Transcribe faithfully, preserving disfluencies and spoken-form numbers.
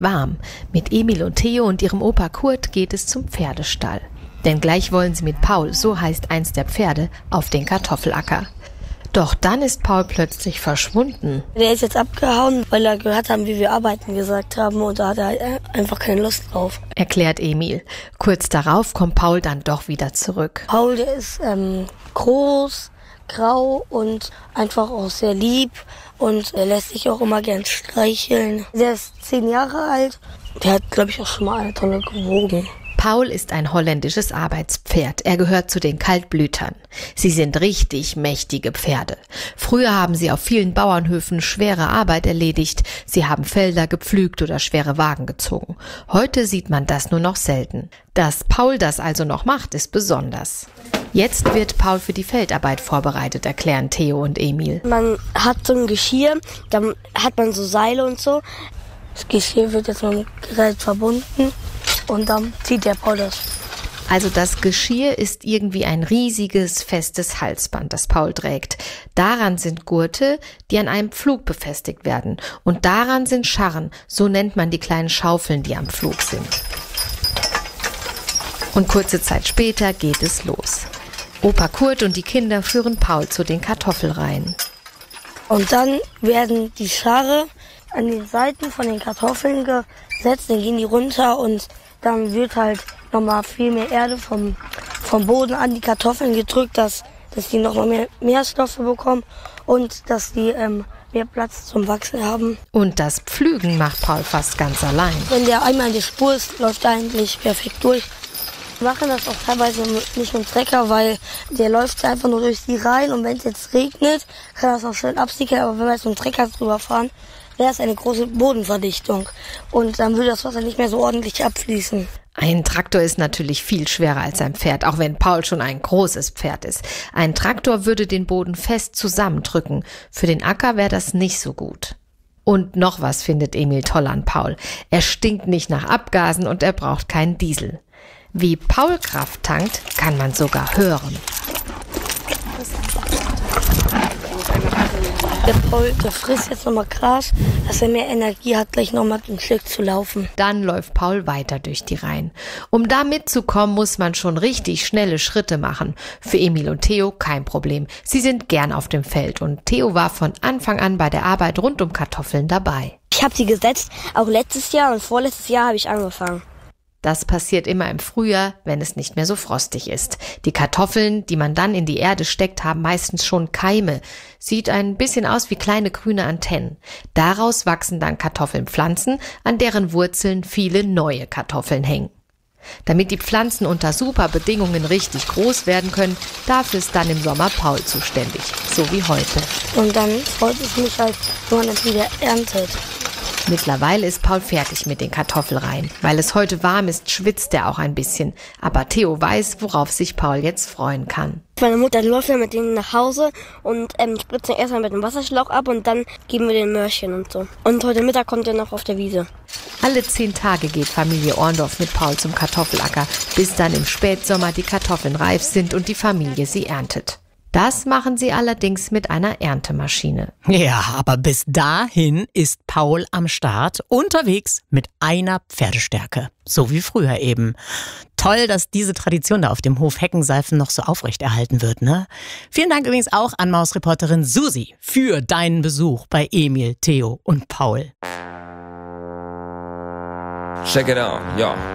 Warm. Mit Emil und Theo und ihrem Opa Kurt geht es zum Pferdestall. Denn gleich wollen sie mit Paul, so heißt eins der Pferde, auf den Kartoffelacker. Doch dann ist Paul plötzlich verschwunden. Der ist jetzt abgehauen, weil er gehört hat, wie wir arbeiten gesagt haben, und da hat er einfach keine Lust drauf. Erklärt Emil. Kurz darauf kommt Paul dann doch wieder zurück. Paul, der ist ähm, groß, grau und einfach auch sehr lieb und er lässt sich auch immer gern streicheln. Der ist zehn Jahre alt. Der hat, glaube ich, auch schon mal eine Tonne gewogen. Paul ist ein holländisches Arbeitspferd. Er gehört zu den Kaltblütern. Sie sind richtig mächtige Pferde. Früher haben sie auf vielen Bauernhöfen schwere Arbeit erledigt. Sie haben Felder gepflügt oder schwere Wagen gezogen. Heute sieht man das nur noch selten. Dass Paul das also noch macht, ist besonders. Jetzt wird Paul für die Feldarbeit vorbereitet, erklären Theo und Emil. Man hat so ein Geschirr, dann hat man so Seile und so. Das Geschirr wird jetzt mit dem Gerät verbunden. Und dann zieht der Paul das. Also das Geschirr ist irgendwie ein riesiges, festes Halsband, das Paul trägt. Daran sind Gurte, die an einem Pflug befestigt werden. Und daran sind Scharren, so nennt man die kleinen Schaufeln, die am Pflug sind. Und kurze Zeit später geht es los. Opa Kurt und die Kinder führen Paul zu den Kartoffelreihen. Und dann werden die Scharre an den Seiten von den Kartoffeln gesetzt, dann gehen die runter und dann wird halt nochmal viel mehr Erde vom, vom Boden an die Kartoffeln gedrückt, dass, dass die nochmal mehr Nährstoffe bekommen und dass die ähm, mehr Platz zum Wachsen haben. Und das Pflügen macht Paul fast ganz allein. Wenn der einmal in die Spur ist, läuft er eigentlich perfekt durch. Wir machen das auch teilweise nicht mit dem Trecker, weil der läuft einfach nur durch die Reihen und wenn es jetzt regnet, kann das auch schön absickern, aber wenn wir jetzt mit dem Trecker drüber fahren, wäre es eine große Bodenverdichtung und dann würde das Wasser nicht mehr so ordentlich abfließen. Ein Traktor ist natürlich viel schwerer als ein Pferd, auch wenn Paul schon ein großes Pferd ist. Ein Traktor würde den Boden fest zusammendrücken. Für den Acker wäre das nicht so gut. Und noch was findet Emil toll an Paul. Er stinkt nicht nach Abgasen und er braucht keinen Diesel. Wie Paul Kraft tankt, kann man sogar hören. Der Paul, der frisst jetzt nochmal Gras, dass er mehr Energie hat, gleich nochmal ein Stück zu laufen. Dann läuft Paul weiter durch die Reihen. Um da mitzukommen, muss man schon richtig schnelle Schritte machen. Für Emil und Theo kein Problem. Sie sind gern auf dem Feld und Theo war von Anfang an bei der Arbeit rund um Kartoffeln dabei. Ich habe sie gesetzt, auch letztes Jahr und vorletztes Jahr habe ich angefangen. Das passiert immer im Frühjahr, wenn es nicht mehr so frostig ist. Die Kartoffeln, die man dann in die Erde steckt, haben meistens schon Keime. Sieht ein bisschen aus wie kleine grüne Antennen. Daraus wachsen dann Kartoffelpflanzen, an deren Wurzeln viele neue Kartoffeln hängen. Damit die Pflanzen unter super Bedingungen richtig groß werden können, dafür ist dann im Sommer Paul zuständig, so wie heute. Und dann freut es mich halt, wenn man das wieder erntet. Mittlerweile ist Paul fertig mit den Kartoffelreihen. Weil es heute warm ist, schwitzt er auch ein bisschen. Aber Theo weiß, worauf sich Paul jetzt freuen kann. Meine Mutter läuft dann mit denen nach Hause und ähm, spritzt dann erstmal mit dem Wasserschlauch ab und dann geben wir den Möhrchen und so. Und heute Mittag kommt er noch auf der Wiese. Alle zehn Tage geht Familie Orndorff mit Paul zum Kartoffelacker, bis dann im Spätsommer die Kartoffeln reif sind und die Familie sie erntet. Das machen sie allerdings mit einer Erntemaschine. Ja, aber bis dahin ist Paul am Start, unterwegs mit einer Pferdestärke. So wie früher eben. Toll, dass diese Tradition da auf dem Hof Heckenseifen noch so aufrechterhalten wird, ne? Vielen Dank übrigens auch an Mausreporterin Susi für deinen Besuch bei Emil, Theo und Paul. Check it out, ja.